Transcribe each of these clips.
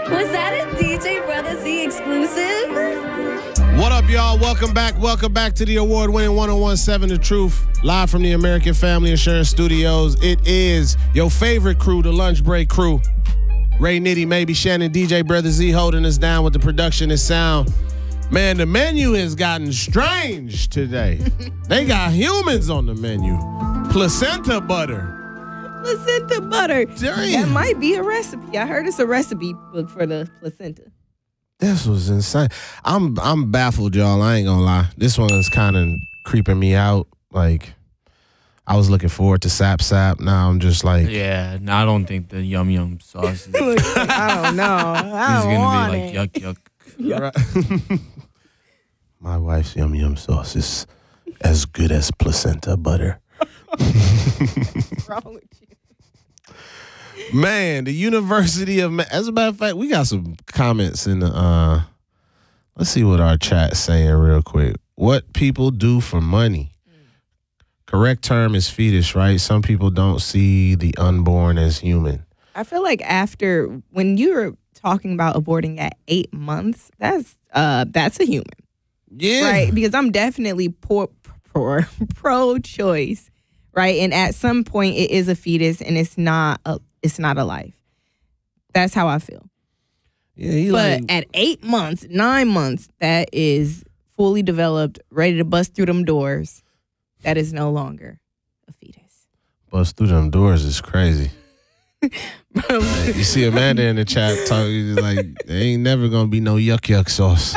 Was that a DJ Brother Z exclusive? What up, y'all? Welcome back to the award-winning 1017 The Truth, live from the American Family Insurance Studios. It is your favorite crew, the Lunch Break crew. Ray Nitty, maybe Shannon, DJ Brother Z holding us down with the production and sound. Man, the menu has gotten strange today. They got humans on the menu. Placenta butter. Placenta butter. Dang. That might be a recipe. I heard it's a recipe book for the placenta. This was insane. I'm baffled, y'all. I ain't gonna lie. This one is kind of creeping me out. Like, I was looking forward to Sap Sap. Now I'm just like, Yeah, no, I don't think the yum yum sauce is I don't know. I don't want gonna be like yuck yuck. right. My wife's yum yum sauce is as good as placenta butter. What's wrong with you? Man, the University of as a matter of fact, we got some comments in the let's see what our chat's saying real quick. What people do for money. Correct term is fetus, right? Some people don't see the unborn as human. I feel like after when you're talking about aborting at 8 months, that's a human. Yeah. Right? Because I'm definitely pro-choice, right? And at some point it is a fetus and it's not a life. That's how I feel. Yeah, But at 8 months, 9 months, that is fully developed, ready to bust through them doors. That is no longer a fetus. bust through them doors is crazy. You see Amanda in the chat talking like, there ain't never gonna be no yuck yuck sauce.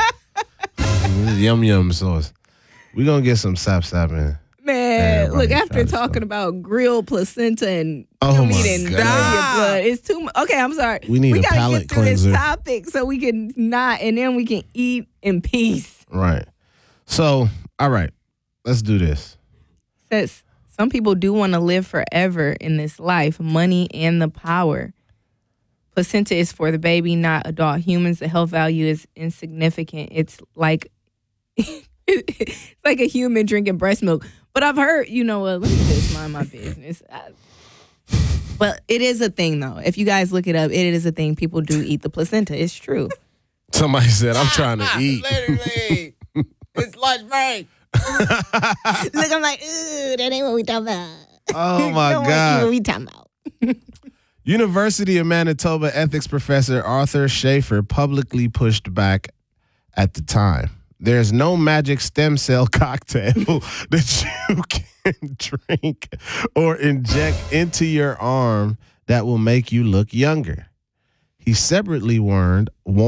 Yum yum sauce. We gonna get some sap sap in. Man, Everybody look, after trying to talking stop. about grilled placenta and Oh meat my and God. blood, it's too much. Okay, I'm sorry. We need a gotta palate get through cleanser. this topic so we can not, and then we can eat in peace. Right. So, all right, let's do this. Says some people do want to live forever in this life, money and the power. Placenta is for the baby, not adult humans. The health value is insignificant. It's like it's like a human drinking breast milk. But I've heard, you know what? Let me just mind my business. But it is a thing, though. If you guys look it up, it is a thing. People do eat the placenta. It's true. Somebody said, I'm trying to eat. Literally. It's lunch break. Look, I'm like, ooh, that ain't what we talking about. Oh, my Don't wanna eat God. what we talking about. University of Manitoba ethics professor Arthur Schaefer publicly pushed back at the time. There's no magic stem cell cocktail that you can drink or inject into your arm that will make you look younger. He separately warned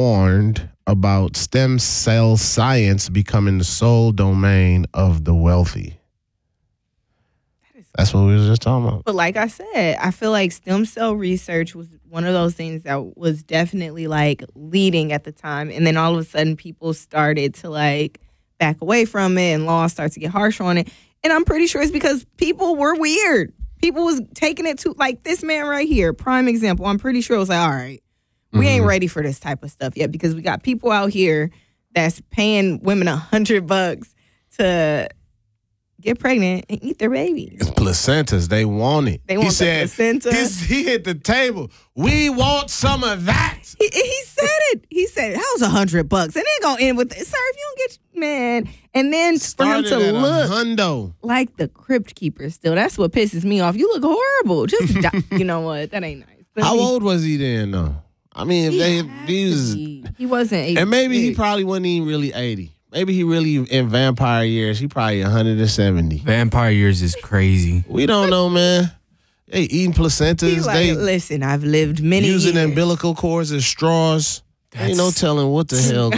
about stem cell science becoming the sole domain of the wealthy. That's what we were just talking about. But like I said, I feel like stem cell research was one of those things that was definitely like leading at the time. And then all of a sudden people started to like back away from it and laws started to get harsher on it. And I'm pretty sure it's because people were weird. People was taking it to like this man right here, prime example. I'm pretty sure it was like, all right, we ain't ready for this type of stuff yet because we got people out here that's paying women $100 to get pregnant and eat their babies. Placentas, they want it. They want he the placenta. He hit the table. We want some of that. He said it. He said it. That was $100, and then gonna end with, sir, if you don't get man, and then Started for him at to look $100. like the crypt keeper. Still, that's what pisses me off. You look horrible. Just you know what? That ain't nice. How old was he then, though? I mean, He wasn't 80. and maybe he probably wasn't even really 80. Maybe he really, in vampire years, he probably 170. Vampire years is crazy. We don't know, man. They eating placentas. He's like, They listen, I've lived many using years. umbilical cords as straws. Ain't no telling what the hell